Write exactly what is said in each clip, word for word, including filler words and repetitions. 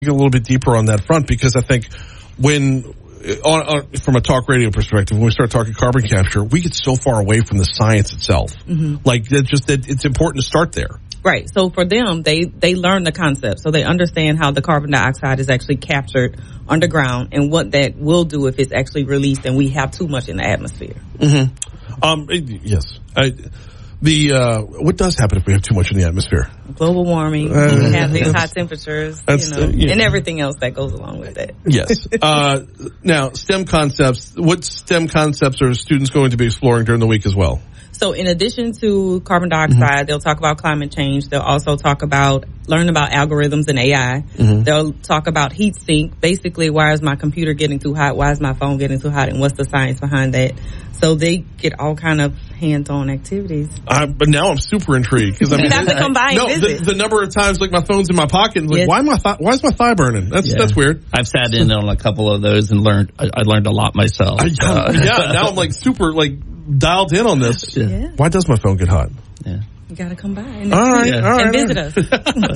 a little bit deeper on that front, because I think when, on, on, from a talk radio perspective, when we start talking carbon capture, we get so far away from the science itself. Mm-hmm. Like, it's just that it's important to start there. Right. So for them, they, they learn the concept. So they understand how the carbon dioxide is actually captured underground and what that will do if it's actually released and we have too much in the atmosphere. Mm-hmm. Um, yes. I, the, uh, what does happen if we have too much in the atmosphere? Global warming, uh, we have these high temperatures, you know, uh, yeah. and everything else that goes along with it. Yes. Uh, now, STEM concepts, what STEM concepts are students going to be exploring during the week as well? So in addition to carbon dioxide, mm-hmm. they'll talk about climate change. They'll also talk about, learn about algorithms and A I. Mm-hmm. They'll talk about heat sink. Basically, why is my computer getting too hot? Why is my phone getting too hot? And what's the science behind that? So they get all kind of hands-on activities. Uh, but now I'm super intrigued. Cause I mean, you have to come by no, and visit. The, the number of times, like, my phone's in my pocket, and like, yes. why am I th- why is my thigh burning? That's yeah. that's weird. I've sat in on a couple of those and learned. I, I learned a lot myself. I, uh, yeah, now I'm like super like dialed in on this. Yeah. Yeah. Why does my phone get hot? Yeah, you got to come by and, all right, yeah. all right, and visit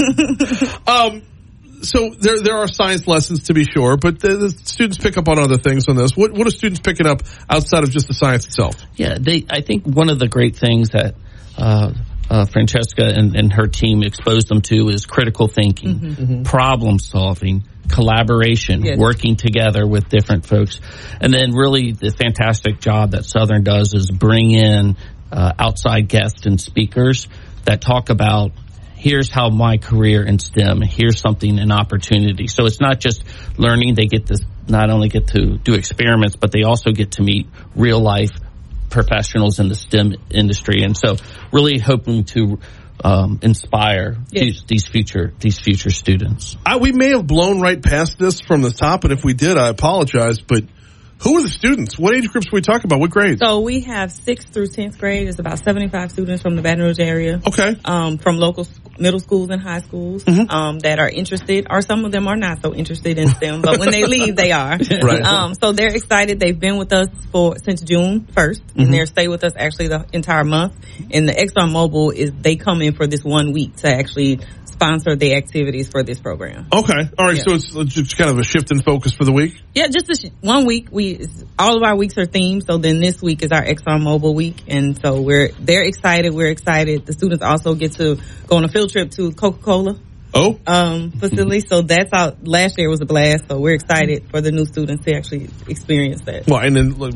us. um. So there there are science lessons, to be sure, but the, the students pick up on other things on this. What what are students picking up outside of just the science itself? Yeah, they. I think one of the great things that uh, uh, Francesca and, and her team exposed them to is critical thinking, mm-hmm. Mm-hmm. problem solving, collaboration, yes. working together with different folks, and then really the fantastic job that Southern does is bring in uh, outside guests and speakers that talk about, here's how my career in STEM, here's something, an opportunity. So it's not just learning. They get to not only get to do experiments, but they also get to meet real life professionals in the STEM industry. And so really hoping to um, inspire yes. these, these future these future students. I, we may have blown right past this from the top, and if we did, I apologize, but who are the students? What age groups are we talking about? What grades? So we have sixth through tenth grade. It's about seventy-five students from the Baton Rouge area. Okay. Um, from local middle schools and high schools, mm-hmm. um, that are interested, or some of them are not so interested in STEM, but when they leave, they are. Right. Um, so they're excited. They've been with us for, since June first, mm-hmm. and they're stay with us actually the entire month. And the ExxonMobil is, they come in for this one week to actually sponsor the activities for this program. Okay. All right. Yeah. So it's just kind of a shift in focus for the week? Yeah, just a sh- one week. We all of our weeks are themed. So then this week is our ExxonMobil week. And so we're, they're excited. We're excited. The students also get to go on a field trip to Coca-Cola. Oh. Um, facility. So that's how, last year was a blast. So we're excited for the new students to actually experience that. Well, and then, like,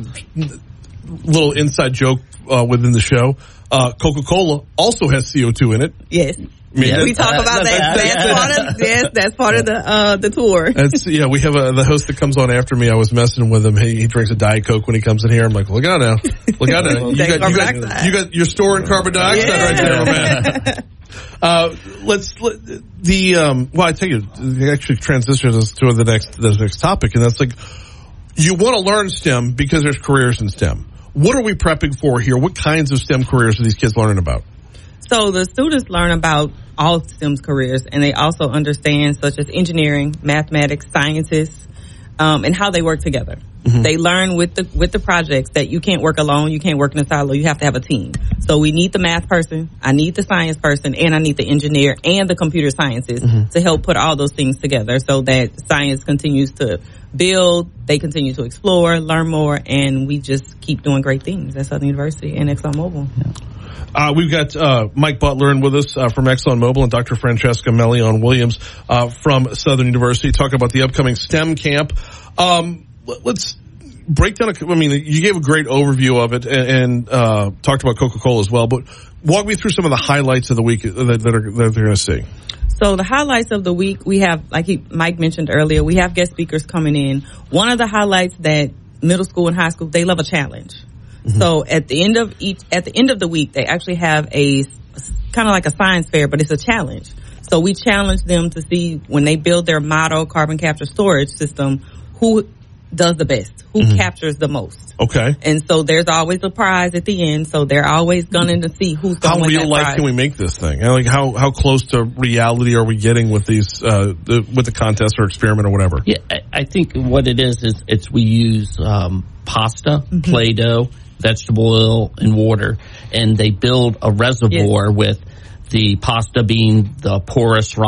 little inside joke, uh, within the show, uh, Coca-Cola also has C O two in it. Yes. I mean, yeah, we talk about that. That's yeah. part of yes, that's part of the uh the tour. That's, yeah, we have a the host that comes on after me. I was messing with him. He, he drinks a Diet Coke when he comes in here. I'm like, look out now, look out now. You got, you got you got you're storing carbon dioxide yeah. right there, man. Uh, let's let, the um. Well, I tell you, it actually transitions us to the next the next topic, and that's like, you want to learn STEM because there's careers in STEM. What are we prepping for here? What kinds of STEM careers are these kids learning about? So the students learn about all STEM careers, and they also understand such as engineering, mathematics, sciences, um, and how they work together. Mm-hmm. They learn with the with the projects that you can't work alone, you can't work in a silo, you have to have a team. So we need the math person, I need the science person, and I need the engineer and the computer sciences mm-hmm. to help put all those things together so that science continues to build, they continue to explore, learn more, and we just keep doing great things at Southern University and ExxonMobil. Yeah. Uh, we've got uh, Mike Butler in with us uh, from ExxonMobil and Doctor Francesca Melion-Williams uh, from Southern University talking about the upcoming STEM camp. Um, let's break down, a, I mean, you gave a great overview of it and, and uh, talked about Coca-Cola as well, but walk me through some of the highlights of the week that, that, are, that they're going to see. So the highlights of the week, we have, like he, Mike mentioned earlier, we have guest speakers coming in. One of the highlights that middle school and high school, they love a challenge. Mm-hmm. So at the end of each, at the end of the week, they actually have a kind of like a science fair, but it's a challenge. So we challenge them to see when they build their model carbon capture storage system, who does the best, who mm-hmm. captures the most. Okay. And so there's always a prize at the end. So they're always gunning to see who's going to win that prize. How real life can we make this thing? And like how, how close to reality are we getting with these, uh, the, with the contest or experiment or whatever? Yeah, I, I think what it is, is it's we use, um, pasta, mm-hmm. Play-Doh, vegetable oil, and water, and they build a reservoir yes. with the pasta being the porous rock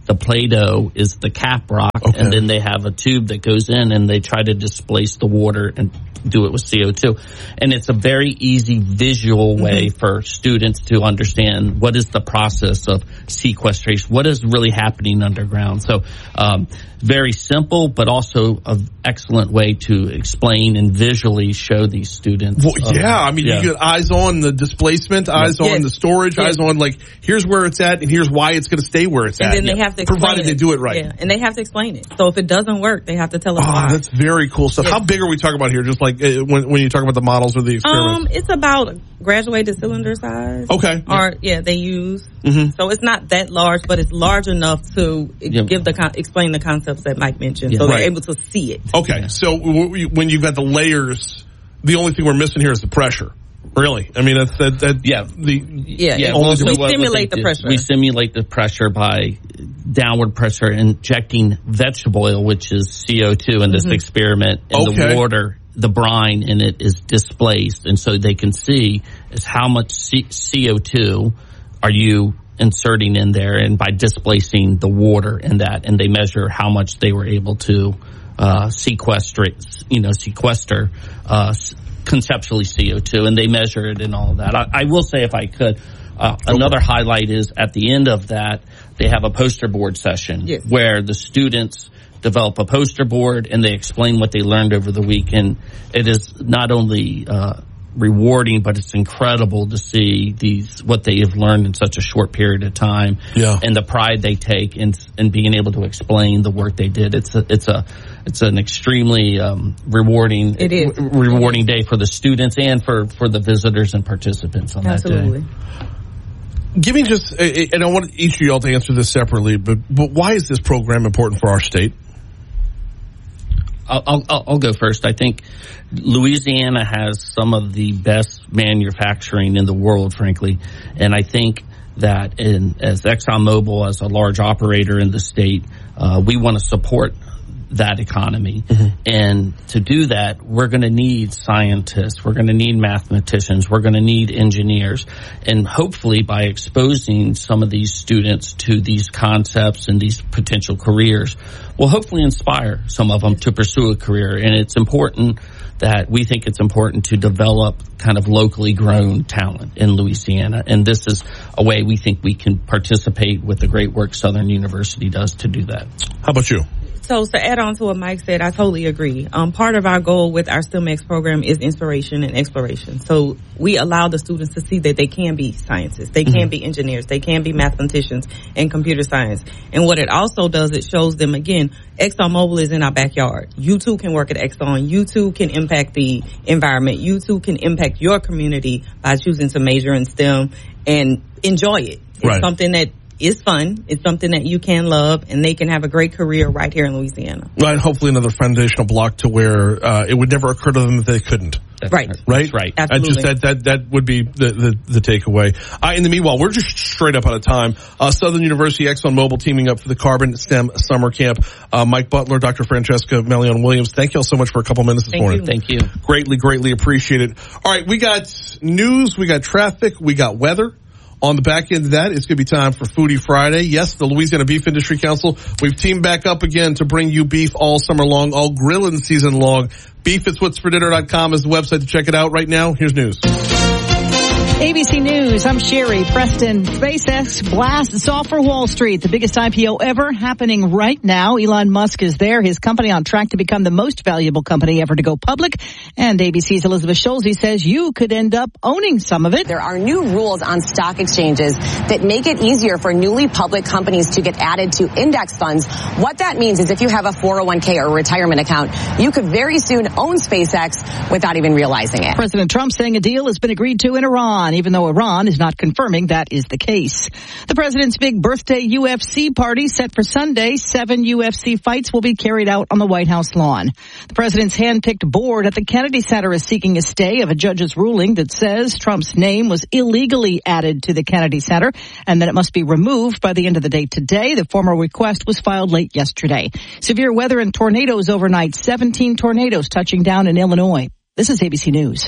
The Play-Doh is the cap rock, okay. and then they have a tube that goes in, and they try to displace the water and do it with C O two. And it's a very easy visual way mm-hmm. for students to understand what is the process of sequestration, what is really happening underground. So um, very simple, but also an excellent way to explain and visually show these students. Well, um, yeah, I mean, yeah. you get eyes on the displacement, eyes yes. on the storage, yes. eyes on, like, here's where it's at, and here's why it's going to stay where it's and at. And then they yeah. have to explain Provided it. they do it right. Yeah, and they have to explain it. So if it doesn't work, they have to tell us oh, why. That's very cool stuff. Yes. How big are we talking about here? Just like uh, when, when you talk about the models or the experiments? Um, it's about graduated cylinder size. Okay. Or, yeah, they use. Mm-hmm. So it's not that large, but it's large enough to yep. give the con- explain the concepts that Mike mentioned. Yeah. So they're Right. able to see it. Okay. Yeah. So w- when you've got the layers, the only thing we're missing here is the pressure. Really? I mean, that's that. that yeah. The yeah. yeah. We what, simulate what the pressure. We simulate the pressure by downward pressure injecting vegetable oil, which is C O two in this mm-hmm. experiment, and okay. the water, the brine in it is displaced, and so they can see is how much C- CO2 are you inserting in there, and by displacing the water in that, and they measure how much they were able to uh, sequester, you know, sequester uh, conceptually C O two, and they measure it and all of that. I, I will say, if I could, uh, okay. another highlight is at the end of that, they have a poster board session yes. where the students develop a poster board and they explain what they learned over the week, and it is not only uh, rewarding, but it's incredible to see these what they have learned in such a short period of time, yeah. and the pride they take in in being able to explain the work they did. It's a, it's a it's an extremely um, rewarding it is. r- rewarding day for the students and for, for the visitors and participants on Absolutely. that day. Give me just, and I want each of y'all to answer this separately, but but why is this program important for our state? I'll, I'll, I'll go first. I think Louisiana has some of the best manufacturing in the world, frankly, and I think that in, as ExxonMobil, as a large operator in the state, uh, we want to support that economy. Mm-hmm. And to do that, we're going to need scientists, we're going to need mathematicians, we're going to need engineers. And hopefully by exposing some of these students to these concepts and these potential careers, will hopefully inspire some of them to pursue a career. And it's important that we think it's important to develop kind of locally grown talent in Louisiana. And this is a way we think we can participate with the great work Southern University does to do that. How about you? So to add on to what Mike said, I totally agree. Um, part of our goal with our STEMX program is inspiration and exploration. So we allow the students to see that they can be scientists, they can mm-hmm. be engineers, they can be mathematicians and computer science. And what it also does, it shows them, again, ExxonMobil is in our backyard. You too can work at Exxon. You too can impact the environment. You too can impact your community by choosing to major in STEM and enjoy it. It's right. something that is fun. It's something that you can love, and they can have a great career right here in Louisiana. Right. Hopefully another foundational block to where uh, it would never occur to them that they couldn't. That's right. Right? That's right. Absolutely. I just that, that that would be the the, the takeaway. Uh, in the meanwhile, we're just straight up out of time. Uh, Southern University, ExxonMobil teaming up for the Carbon STEM Summer Camp. Uh, Mike Butler, Doctor Francesca Melion Williams, thank you all so much for a couple minutes this thank morning. You. Thank you. Greatly, greatly appreciate it. All right, we got news, we got traffic, we got weather. On the back end of that, it's going to be time for Foodie Friday. Yes, the Louisiana Beef Industry Council. We've teamed back up again to bring you beef all summer long, all grilling season long. beef its what's for dinner dot com is the website to check it out right now. Here's news. A B C News, I'm Sherry Preston. SpaceX blasts off for Wall Street, the biggest I P O ever happening right now. Elon Musk is there, his company on track to become the most valuable company ever to go public. And A B C's Elizabeth Schulze says you could end up owning some of it. There are new rules on stock exchanges that make it easier for newly public companies to get added to index funds. What that means is if you have a four oh one k or retirement account, you could very soon own SpaceX without even realizing it. President Trump saying a deal has been agreed to in Iran, even though Iran is not confirming that is the case. The president's big birthday U F C party set for Sunday. Seven U F C fights will be carried out on the White House lawn. The president's hand-picked board at the Kennedy Center is seeking a stay of a judge's ruling that says Trump's name was illegally added to the Kennedy Center and that it must be removed by the end of the day today. The formal request was filed late yesterday. Severe weather and tornadoes overnight. seventeen tornadoes touching down in Illinois. This is A B C News.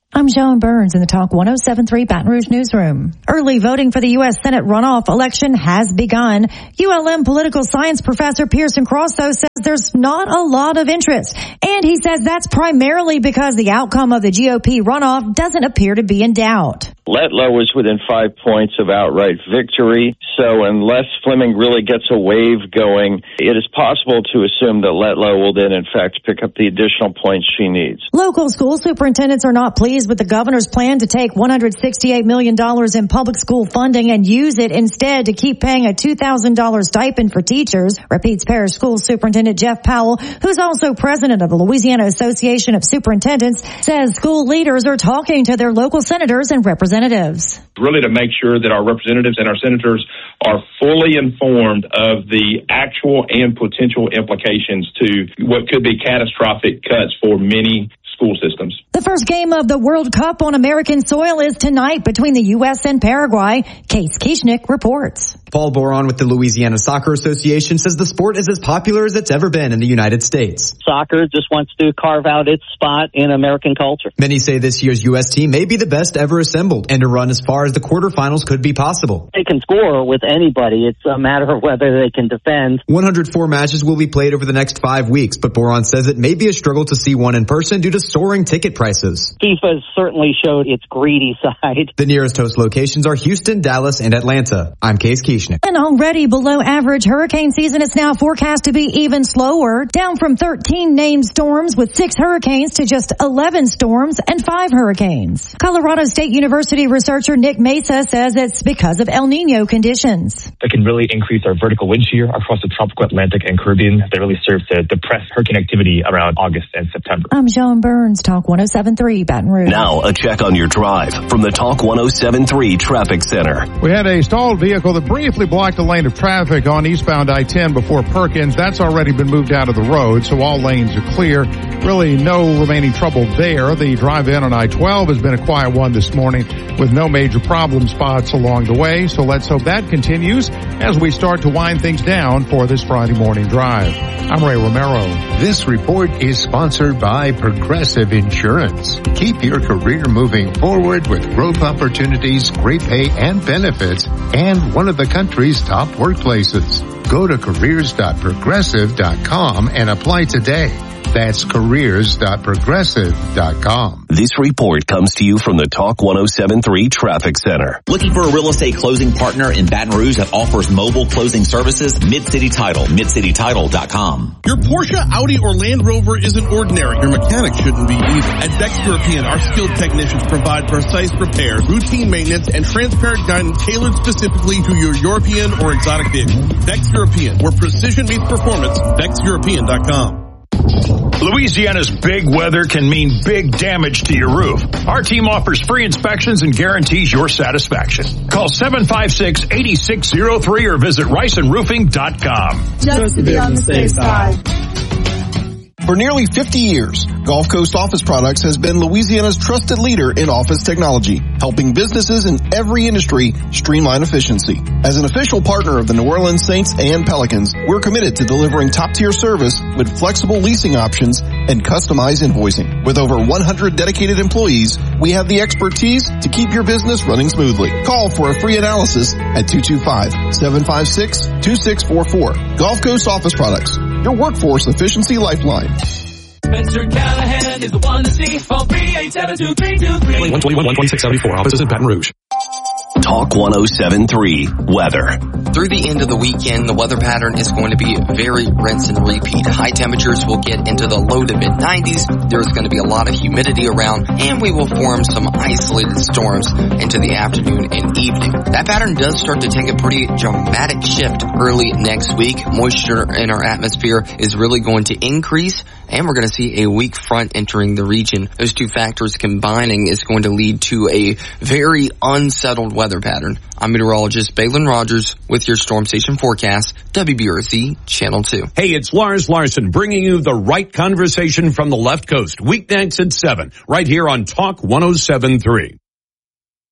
I'm Joan Burns in the Talk one oh seven point three Baton Rouge newsroom. Early voting for the U S Senate runoff election has begun. U L M political science professor Pearson Crosso says there's not a lot of interest. And he says that's primarily because the outcome of the G O P runoff doesn't appear to be in doubt. Letlow was within five points of outright victory. So unless Fleming really gets a wave going, it is possible to assume that Letlow will then, in fact, pick up the additional points she needs. Local school superintendents are not pleased with the governor's plan to take one hundred sixty-eight million dollars in public school funding and use it instead to keep paying a two thousand dollars stipend for teachers, repeats Parish School Superintendent Jeff Powell, who's also president of the Louisiana Association of Superintendents, says school leaders are talking to their local senators and representatives. Really to make sure that our representatives and our senators are fully informed of the actual and potential implications to what could be catastrophic cuts for many school systems. The first game of the World Cup on American soil is tonight between the U S and Paraguay. Case Kieschnick reports. Paul Boron with the Louisiana Soccer Association says the sport is as popular as it's ever been in the United States. Soccer just wants to carve out its spot in American culture. Many say this year's U S team may be the best ever assembled and to run as far as the quarterfinals could be possible. They can score with anybody. It's a matter of whether they can defend. one hundred four matches will be played over the next five weeks, but Boron says it may be a struggle to see one in person due to soaring ticket prices. FIFA has certainly showed its greedy side. The nearest host locations are Houston, Dallas, and Atlanta. I'm Case Kieschnick. An already below average hurricane season is now forecast to be even slower, down from thirteen named storms with six hurricanes to just eleven storms and five hurricanes. Colorado State University researcher Nick Mesa says it's because of El Nino conditions. That can really increase our vertical wind shear across the tropical Atlantic and Caribbean. That really serves to depress hurricane activity around August and September. I'm Joan Burns, Talk one oh seven point three Baton Rouge. Now a check on your drive from the Talk one oh seven point three Traffic Center. We had a stalled vehicle that briefly blocked a lane of traffic on eastbound I ten before Perkins. That's already been moved out of the road, so all lanes are clear. Really no remaining trouble there. The drive in on I twelve has been a quiet one this morning with no major problem spots along the way, so let's hope that continues as we start to wind things down for this Friday morning drive. I'm Ray Romero. This report is sponsored by Progressive Insurance. Keep your career moving forward with growth opportunities, great pay and benefits, and one of the country's top workplaces. Go to careers dot progressive dot com and apply today. That's careers dot progressive dot com. This report comes to you from the Talk one oh seven point three Traffic Center. Looking for a real estate closing partner in Baton Rouge that offers mobile closing services? Mid-City Title, mid city title dot com. Your Porsche, Audi, or Land Rover isn't ordinary. Your mechanic shouldn't be either. At Vex European, our skilled technicians provide precise repairs, routine maintenance, and transparent guidance tailored specifically to your European or exotic vehicle. Vex European, where precision meets performance. Vex European dot com. Louisiana's big weather can mean big damage to your roof. Our team offers free inspections and guarantees your satisfaction. Call seven five six, eight six zero three or visit rice and roofing dot com. Just to be on the safe side. For nearly fifty years, Gulf Coast Office Products has been Louisiana's trusted leader in office technology, helping businesses in every industry streamline efficiency. As an official partner of the New Orleans Saints and Pelicans, we're committed to delivering top-tier service with flexible leasing options and customized invoicing. With over one hundred dedicated employees, we have the expertise to keep your business running smoothly. Call for a free analysis at two two five, seven five six, two six four four. Gulf Coast Office Products, your workforce efficiency lifeline. Spencer Callahan is the one to see. Phone three eight seven two three two three. one twenty-one, one twenty-six seventy-four. Offices in Baton Rouge. Talk one oh seven point three Weather. Through the end of the weekend, the weather pattern is going to be very rinse and repeat. High temperatures will get into the low to mid nineties. There's going to be a lot of humidity around, and we will form some isolated storms into the afternoon and evening. That pattern does start to take a pretty dramatic shift early next week. Moisture in our atmosphere is really going to increase, and we're going to see a weak front entering the region. Those two factors combining is going to lead to a very unsettled weather pattern. I'm meteorologist Balin Rogers with your Storm Station forecast, W B R Z Channel two. Hey, it's Lars Larson bringing you the right conversation from the left coast, weeknights at seven, right here on Talk one oh seven point three.